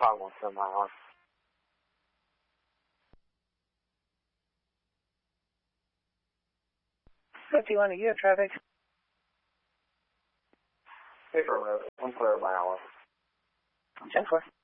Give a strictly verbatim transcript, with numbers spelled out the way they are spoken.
five one seven mile an hour. fifty-one to you, traffic. Affirmative. one clear mile an hour. ten four.